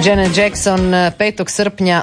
Janet Jackson 5. srpnja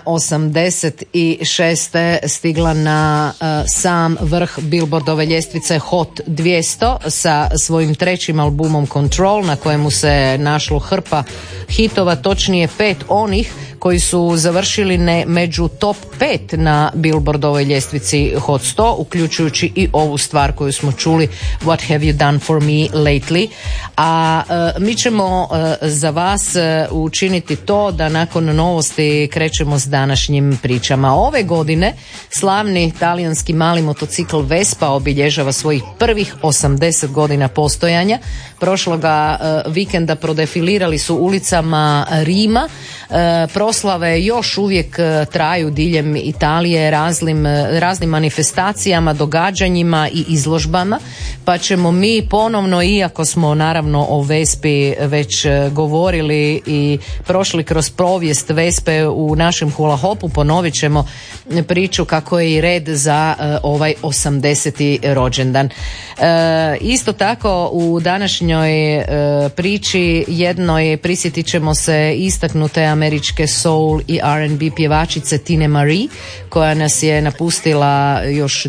86. stigla na sam vrh Billboardove ljestvice Hot 200 sa svojim trećim albumom Control, na kojemu se našlo hrpa hitova, točnije 5 onih koji su završili među top 5 na Billboardovoj ljestvici Hot 100, uključujući i ovu stvar koju smo čuli, What have you done for me lately? A mi ćemo za vas učiniti to da nakon novosti krećemo s današnjim pričama. Ove godine slavni talijanski mali motocikl Vespa obilježava svojih prvih 80 godina postojanja. Prošloga vikenda prodefilirali su ulicama Rima. Proslave još uvijek traju diljem Italije raznim manifestacijama, događanjima i izložbama, pa ćemo mi ponovno, iako smo naravno o Vespi već govorili i prošli kroz povijest Vespe u našem hula hopu, ponovit ćemo priču kako je i red za ovaj 80. rođendan. Isto tako u današnjoj priči jednoj prisjetit ćemo se istaknute američke soul i R&B pjevačice Tina Marie, koja nas je napustila još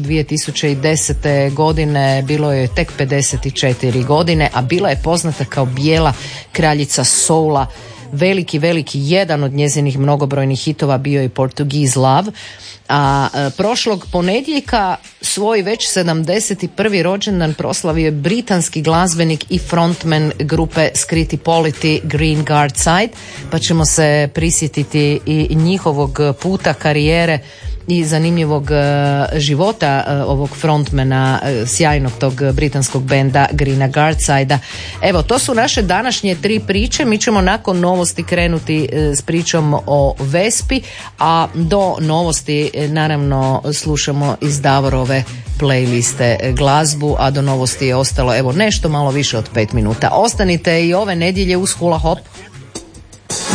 2010. godine, bilo je tek 54 godine, a bila je poznata kao bijela kraljica soula. Veliki jedan od njezinih mnogobrojnih hitova bio je Portuguese Love. A prošlog ponedjeljka svoj već 71. rođendan proslavio je britanski glazbenik i frontman grupe Scritti Politti Green Guard Side, pa ćemo se prisjetiti i njihovog puta, karijere i zanimljivog života ovog frontmana sjajnog tog britanskog benda Greena Guardside-a. Evo, to su naše današnje 3 priče. Mi ćemo nakon novosti krenuti s pričom o Vespi, a do novosti naravno slušamo iz Davorove playliste glazbu, a do novosti je ostalo evo nešto malo više od 5 minuta. Ostanite i ove nedjelje uz Hula Hop.